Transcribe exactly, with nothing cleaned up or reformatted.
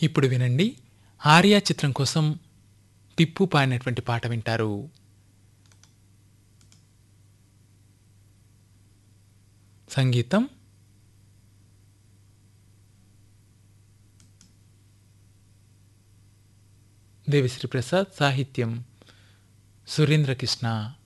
ఇప్పుడు వినండి, ఆర్య చిత్రం కోసం టిప్పు పాడినటువంటి పాట వింటారు. సంగీతం దేవిశ్రీ ప్రసాద్, సాహిత్యం సురేంద్ర కృష్ణ.